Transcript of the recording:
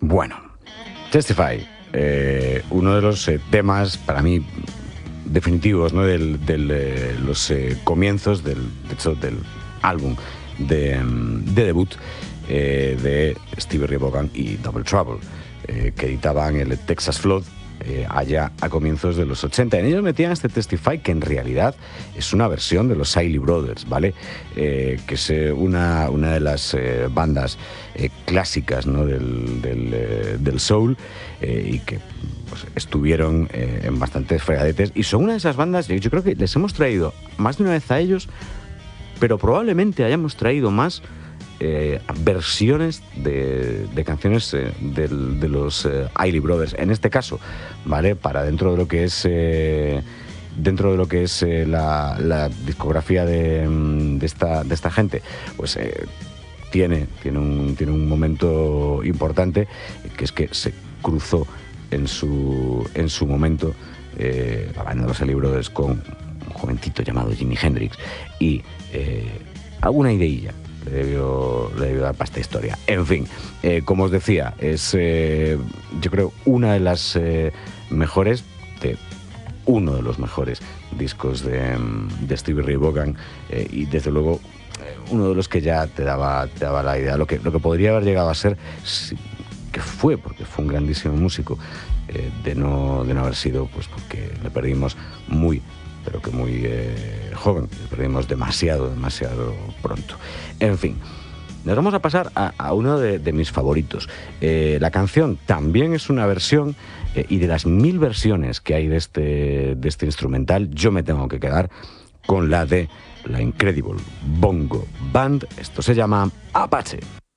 Bueno, Testify, uno de los temas para mí definitivos, ¿no? de los comienzos de hecho, del álbum de debut de Stevie Ray Vaughan y Double Trouble, que editaban el Texas Flood allá a comienzos de los 80. En ellos metían este Testify, que en realidad es una versión de los Isley Brothers, ¿vale? Que es una de las bandas clásicas, ¿no? del soul, y que pues, estuvieron en bastantes fregadetes, y son una de esas bandas, yo creo que les hemos traído más de una vez a ellos, pero probablemente hayamos traído más versiones de canciones de los Isley Brothers, en este caso, ¿vale? Para dentro de lo que es la discografía de esta gente, pues tiene un momento importante, que es que se cruzó en su momento la banda de los Isley Brothers con un jovencito llamado Jimi Hendrix, y alguna ideilla le debió dar para esta historia. En fin, como os decía, es yo creo una de las mejores, uno de los mejores discos de Stevie Ray Vaughan, y desde luego uno de los que ya te daba la idea lo que podría haber llegado a ser, que fue, porque fue un grandísimo músico, de no haber sido, pues porque le perdimos muy joven, le perdimos demasiado pronto. En fin, nos vamos a pasar a uno de mis favoritos. La canción también es una versión, y de las 1000 versiones que hay de este instrumental, yo me tengo que quedar con la de la Incredible Bongo Band. Esto se llama Apache.